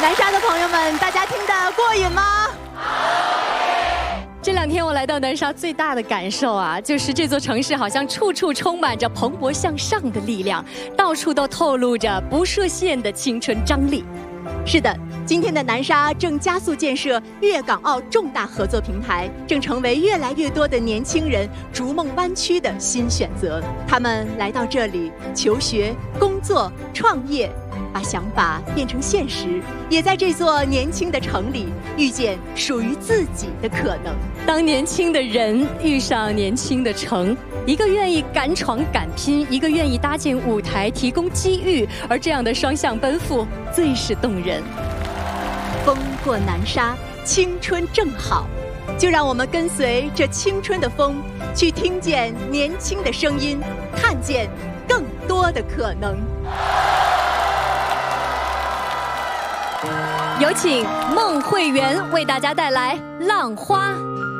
南沙的朋友们，大家听得过瘾吗？ 这2天我来到南沙，最大的感受啊，就是这座城市好像处处充满着蓬勃向上的力量，到处都透露着不设限的青春张力。 是的，今天的南沙正加速建设粤港澳重大合作平台，正成为越来越多的年轻人逐梦湾区的新选择。他们来到这里求学、工作、创业，把想法变成现实，也在这座年轻的城里遇见属于自己的可能。 当年轻的人遇上年轻的城，一个愿意敢闯敢拼，一个愿意搭建舞台提供机遇，而这样的双向奔赴最是动人。 风过南沙，青春正好，就让我们跟随这青春的风，去听见年轻的声音，看见更多的可能。 有请孟慧圆为大家带来《浪花》。